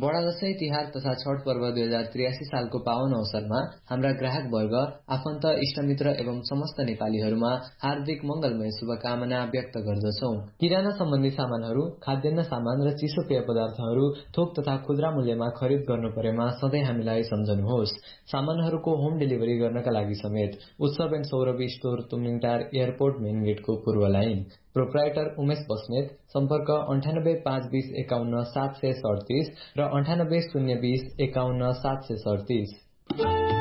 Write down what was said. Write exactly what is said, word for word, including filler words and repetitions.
बडा दशैं तिहार तथा छठ पर्व दुई हजार त्रियासी सालको पावन अवसरमा हाम्रा ग्राहक वर्ग, आफन्त, इष्टमित्र एवं समस्त नेपालीहरूमा हार्दिक मंगलमय शुभकामना व्यक्त गर्दछौं। किराना सम्बन्धी सामानहरू, खाद्यान्न सामान र चिसो पेय पदार्थहरू थोक तथा खुद्रा मूल्यमा खरिद गर्नु परेमा सधैँ हामीलाई सम्झनुहोस्। सामानहरूको होम डेलिभरी गर्नका लागि समेत उत्सव and Saurabhi store तुमिनटार airport main गेटको पूर्व लाइन। प्रोप्राइटर उमेश बस्नेत, सम्पर्क अन्ठानब्बे पाँच बीस एकाउन्न सात सय सडतिस र अन्ठानब्बे शून्य बीस एकाउन्न सात सय सडतिस।